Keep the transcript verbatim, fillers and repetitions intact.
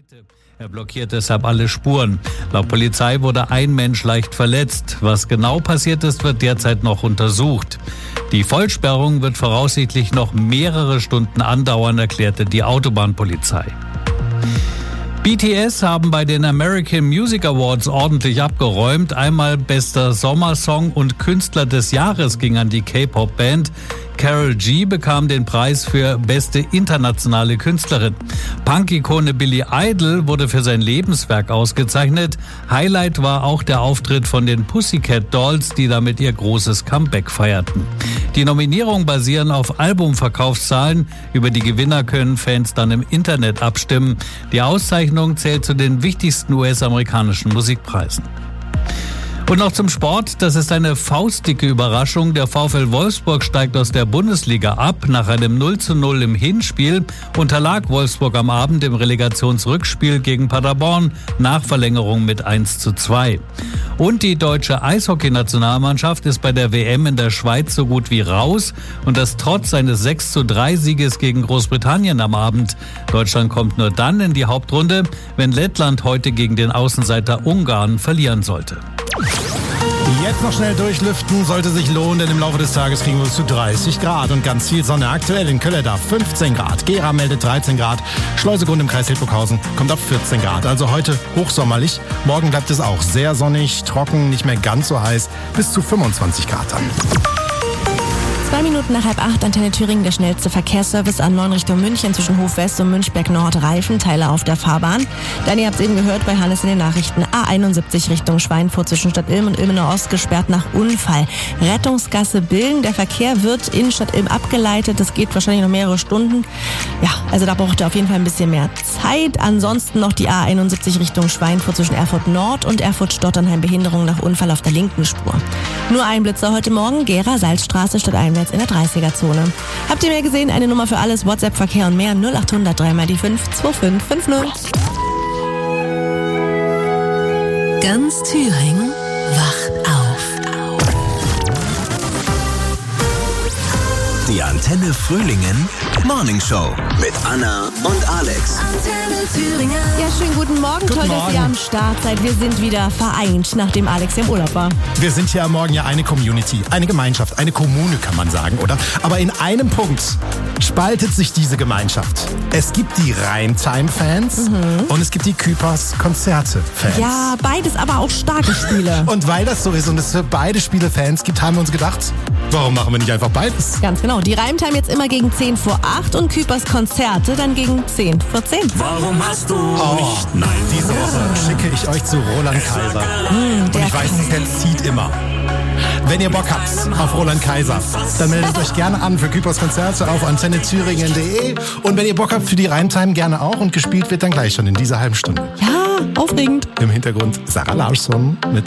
Er blockiert deshalb alle Spuren. Laut Polizei wurde ein Mensch leicht verletzt. Was genau passiert ist, wird derzeit noch untersucht. Die Vollsperrung wird voraussichtlich noch mehrere Stunden andauern, erklärte die Autobahnpolizei. B T S haben bei den American Music Awards ordentlich abgeräumt. Einmal bester Sommersong und Künstler des Jahres ging an die K-Pop-Band. Karol G bekam den Preis für beste internationale Künstlerin. Punk-Ikone Billy Idol wurde für sein Lebenswerk ausgezeichnet. Highlight war auch der Auftritt von den Pussycat Dolls, die damit ihr großes Comeback feierten. Die Nominierungen basieren auf Albumverkaufszahlen. Über die Gewinner können Fans dann im Internet abstimmen. Die Auszeichnung zählt zu den wichtigsten U S-amerikanischen Musikpreisen. Und noch zum Sport. Das ist eine faustdicke Überraschung. Der VfL Wolfsburg steigt aus der Bundesliga ab. Nach einem null zu null im Hinspiel unterlag Wolfsburg am Abend im Relegationsrückspiel gegen Paderborn nach Verlängerung mit eins zu zwei. Und die deutsche Eishockey-Nationalmannschaft ist bei der W M in der Schweiz so gut wie raus. Und das trotz eines sechs zu drei Sieges gegen Großbritannien am Abend. Deutschland kommt nur dann in die Hauptrunde, wenn Lettland heute gegen den Außenseiter Ungarn verlieren sollte. Jetzt noch schnell durchlüften, sollte sich lohnen, denn im Laufe des Tages kriegen wir es zu dreißig Grad und ganz viel Sonne. Aktuell in Kölleda fünfzehn Grad, Gera meldet dreizehn Grad, Schleusegrund im Kreis Hildburghausen kommt auf vierzehn Grad. Also heute hochsommerlich, morgen bleibt es auch sehr sonnig, trocken, nicht mehr ganz so heiß, bis zu fünfundzwanzig Grad dann. Zwei Minuten nach halb acht, Antenne Thüringen, der schnellste Verkehrsservice A neun Richtung München zwischen Hof West und Münchberg Nord, Reifenteile auf der Fahrbahn. Dann, ihr habt es eben gehört bei Hannes in den Nachrichten, A einundsiebzig Richtung Schweinfurt zwischen Stadt Ilm und Ilmenau Ost gesperrt nach Unfall. Rettungsgasse Billen, der Verkehr wird in Stadt Ilm abgeleitet, das geht wahrscheinlich noch mehrere Stunden. Ja, also da braucht ihr auf jeden Fall ein bisschen mehr Zeit. Ansonsten noch die A einundsiebzig Richtung Schweinfurt zwischen Erfurt Nord und Erfurt-Stotternheim, Behinderung nach Unfall auf der linken Spur. Nur ein Blitzer heute Morgen, Gera, Salzstraße, stadteinwärts in der dreißiger-Zone. Habt ihr mehr gesehen? Eine Nummer für alles, WhatsApp, Verkehr und mehr, null acht hundert drei mal die fünf zwei fünf fünf null. Ganz Thüringen wacht auf. Die Antenne Frühlingen Morning Show mit Anna und Alex. Antenne Thüringen. Ja, schönen guten Morgen. Guten Toll, dass Morgen. ihr am Start seid. Wir sind wieder vereint, nachdem Alex im Urlaub war. Wir sind hier am Morgen ja eine Community, eine Gemeinschaft, eine Kommune kann man sagen, oder? Aber in einem Punkt spaltet sich diese Gemeinschaft. Es gibt die Rheintime-Fans mhm. und es gibt die Küpers Konzerte-Fans. Ja, beides aber auch starke Spiele. Und weil das so ist und es für beide Spiele Fans gibt, haben wir uns gedacht, warum machen wir nicht einfach beides? Ganz genau. Die Reimtime jetzt immer gegen zehn vor acht und Küpers Konzerte dann gegen zehn vor zehn. Warum hast du Oh, nicht Nein diese Woche schicke ich euch zu Roland Kaiser. Hm, Und ich weiß, der zieht immer. Wenn ihr Bock habt auf Roland Kaiser, dann meldet euch gerne an für Küpers Konzerte auf antenne thüringen punkt de. Und wenn ihr Bock habt für die Reimtime, gerne auch. Und gespielt wird dann gleich schon in dieser halben Stunde. Ja, aufregend. Im Hintergrund Sarah Larsson mit